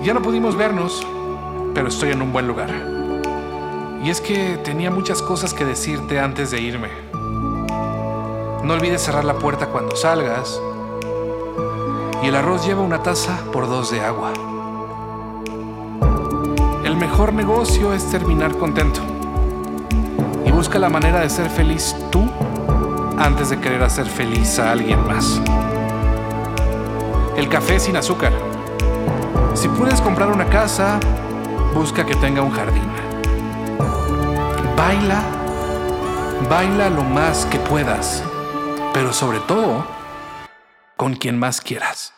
Ya no pudimos vernos, pero estoy en un buen lugar. Y es que tenía muchas cosas que decirte antes de irme. No olvides cerrar la puerta cuando salgas. Y el arroz lleva una taza por 2 de agua. El mejor negocio es terminar contento. Y busca la manera de ser feliz tú antes de querer hacer feliz a alguien más. El café sin azúcar. Si puedes comprar una casa, busca que tenga un jardín. Baila lo más que puedas, pero sobre todo, con quien más quieras.